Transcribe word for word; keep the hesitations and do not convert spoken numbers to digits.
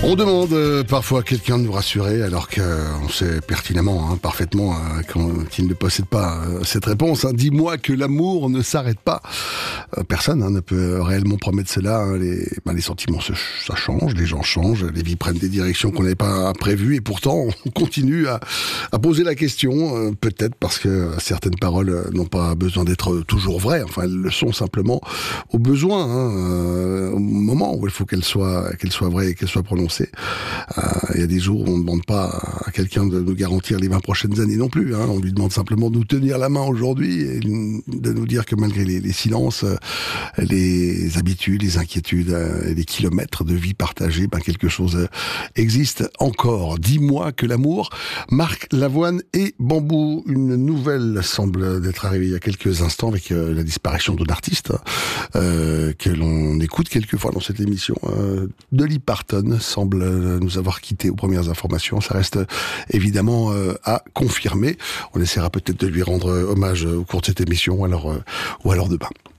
On demande euh, parfois à quelqu'un de nous rassurer alors qu'on sait pertinemment, hein, parfaitement, euh, qu'on- qu'il ne possède pas euh, cette réponse. Hein. Dis-moi que l'amour ne s'arrête pas. Euh, personne hein, ne peut réellement promettre cela. Hein. Les, ben, les sentiments, se, ça change, les gens changent, les vies prennent des directions qu'on n'avait pas prévues et pourtant on continue à, à poser la question, euh, peut-être parce que certaines paroles euh, n'ont pas besoin d'être toujours vraies. Enfin, elles le sont simplement au besoin, hein, euh, au moment où il faut qu'elles soient, qu'elles soient vraies et qu'elles soient prononcées. Euh, il y a des jours où on ne demande pas à quelqu'un de nous garantir les vingt prochaines années non plus. Hein. On lui demande simplement de nous tenir la main aujourd'hui et de nous dire que malgré les, les silences, les habitudes, les inquiétudes et les kilomètres de vie partagée, ben quelque chose existe encore. Dis-moi que l'amour. Marc Lavoine et Bambou. Une nouvelle semble d'être arrivée il y a quelques instants avec euh, la disparition d'un artiste euh, que l'on écoute quelquefois dans cette émission. Euh, Dolly Parton semble nous avoir quittés aux premières informations. Ça reste évidemment euh, à confirmer. On essaiera peut-être de lui rendre hommage au cours de cette émission ou alors, euh, ou alors demain.